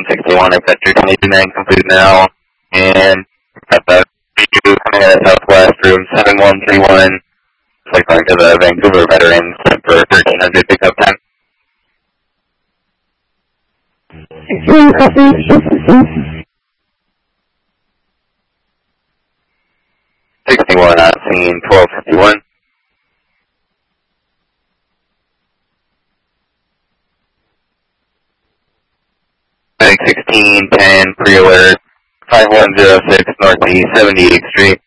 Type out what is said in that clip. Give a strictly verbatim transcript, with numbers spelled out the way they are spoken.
sixty-one, I've got your twenty-two nine complete now, and got the view coming out of Southwest, room seven one three one, cycling to the Vancouver Veterans for thirteen hundred pickup time. sixty-one on scene, twelve fifty-one. sixteen ten, pre-alert, five one zero six Northeast seventy-eighth Street.